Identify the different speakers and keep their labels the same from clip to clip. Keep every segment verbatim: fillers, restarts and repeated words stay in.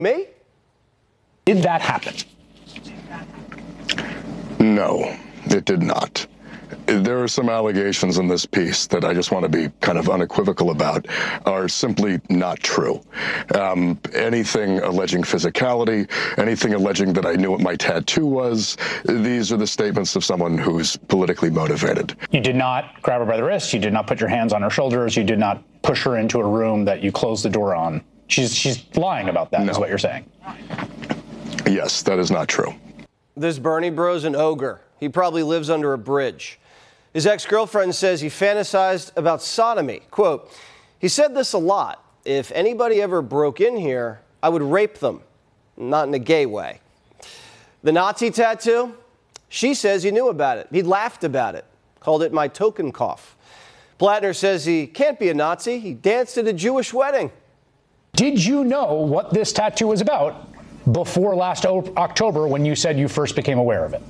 Speaker 1: Me?
Speaker 2: Did that happen?
Speaker 3: No, it did not. There are some allegations in this piece that I just want to be kind of unequivocal about are simply not true. Um, anything alleging physicality, anything alleging that I knew what my tattoo was, these are the statements of someone who's politically motivated.
Speaker 2: You did not grab her by the wrist. You did not put your hands on her shoulders. You did not push her into a room that you closed the door on. She's, she's lying about that, no. Is what you're saying.
Speaker 3: Yes, that is not true.
Speaker 1: This Bernie bro's an ogre. He probably lives under a bridge. His ex-girlfriend says he fantasized about sodomy. Quote, he said this a lot. If anybody ever broke in here, I would rape them. Not in a gay way. The Nazi tattoo? She says he knew about it. He laughed about it. Called it my token cough. Plattner says he can't be a Nazi. He danced at a Jewish wedding.
Speaker 2: Did you know what this tattoo was about before last October when you said you first became aware of it?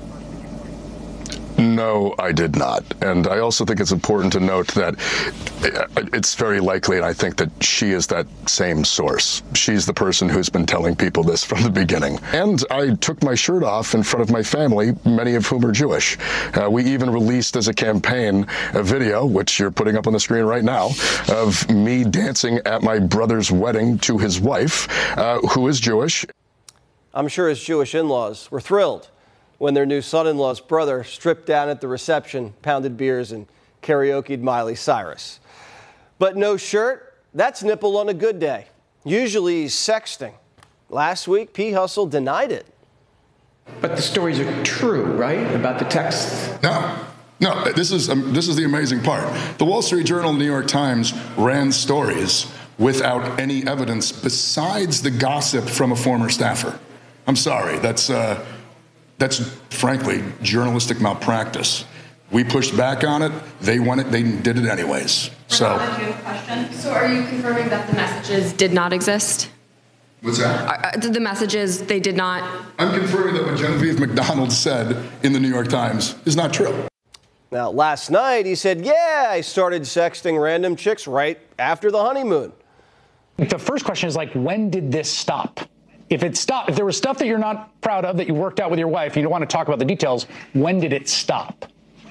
Speaker 3: No, I did not. And I also think it's important to note that it's very likely, and I think that she is that same source. She's the person who's been telling people this from the beginning. And I took my shirt off in front of my family, many of whom are Jewish. Uh, we even released as a campaign a video, which you're putting up on the screen right now, of me dancing at my brother's wedding to his wife, uh, who is Jewish.
Speaker 1: I'm sure his Jewish in-laws were thrilled when their new son-in-law's brother stripped down at the reception, pounded beers, and karaoke'd Miley Cyrus. But no shirt, that's nipple on a good day. Usually he's sexting. Last week, P. Hustle denied it.
Speaker 4: But the stories are true, right? About the texts?
Speaker 5: No. No, this is, um, this is the amazing part. The Wall Street Journal and the New York Times ran stories without any evidence besides the gossip from a former staffer. I'm sorry, that's... Uh, That's, frankly, journalistic malpractice. We pushed back on it. They won it. They did it anyways. So,
Speaker 6: do you have a question? So are you confirming that the messages did not exist?
Speaker 5: What's that?
Speaker 6: Are, the messages, they did not?
Speaker 5: I'm confirming that what Genevieve McDonald said in the New York Times is not true.
Speaker 1: Now, last night, he said, yeah, I started sexting random chicks right after the honeymoon.
Speaker 2: The first question is, like, when did this stop? If it stopped, if there was stuff that you're not proud of that you worked out with your wife, you don't want to talk about the details, when did it stop?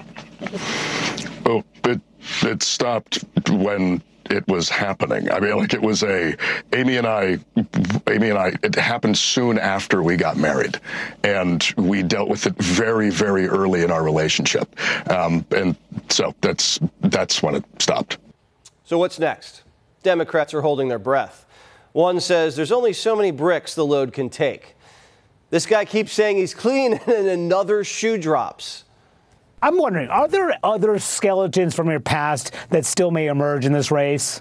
Speaker 3: Oh, it, it stopped when it was happening. I mean, like it was a, Amy and I, Amy and I, it happened soon after we got married. And we dealt with it very, very early in our relationship. Um, and so that's, that's when it stopped.
Speaker 1: So what's next? Democrats are holding their breath. One says there's only so many bricks the load can take. This guy keeps saying he's clean and another shoe drops.
Speaker 7: I'm wondering, are there other skeletons from your past that still may emerge in this race?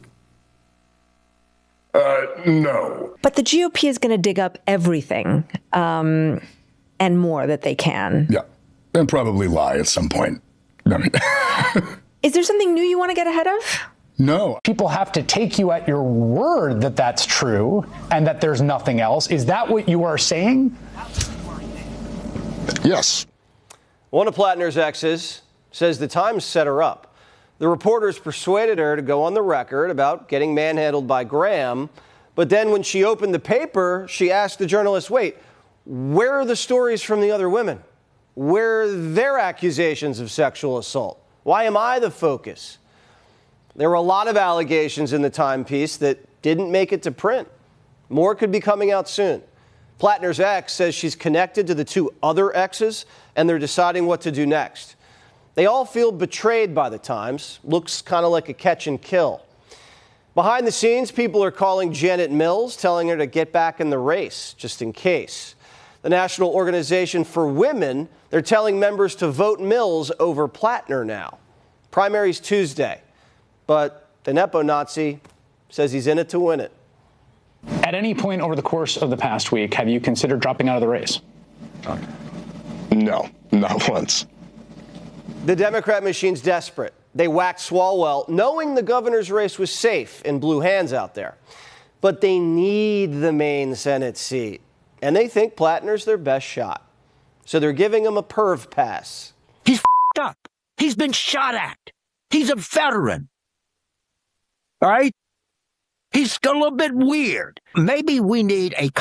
Speaker 3: Uh, no.
Speaker 8: But the G O P is going to dig up everything um, and more that they can.
Speaker 5: Yeah, and probably lie at some point. I mean
Speaker 8: Is there something new you want to get ahead of?
Speaker 5: No.
Speaker 2: People have to take you at your word that that's true and that there's nothing else. Is that what you are saying?
Speaker 3: Yes.
Speaker 1: One of Plattner's exes says the Times set her up. The reporters persuaded her to go on the record about getting manhandled by Graham. But then when she opened the paper, she asked the journalist, wait, where are the stories from the other women? Where are their accusations of sexual assault? Why am I the focus? There were a lot of allegations in the timepiece that didn't make it to print. More could be coming out soon. Plattner's ex says she's connected to the two other exes, and they're deciding what to do next. They all feel betrayed by the Times. Looks kind of like a catch and kill. Behind the scenes, people are calling Janet Mills, telling her to get back in the race, just in case. The National Organization for Women, they're telling members to vote Mills over Plattner now. Primary's Tuesday. But the Nepo-Nazi says he's in it to win it.
Speaker 2: At any point over the course of the past week, have you considered dropping out of the race?
Speaker 3: No, not once.
Speaker 1: The Democrat machine's desperate. They whacked Swalwell, knowing the governor's race was safe and blew hands out there. But they need the Maine Senate seat. And they think Plattner's their best shot. So they're giving him a perv pass.
Speaker 9: He's f***ed up. He's been shot at. He's a veteran. All right? He's still a bit weird. Maybe we need a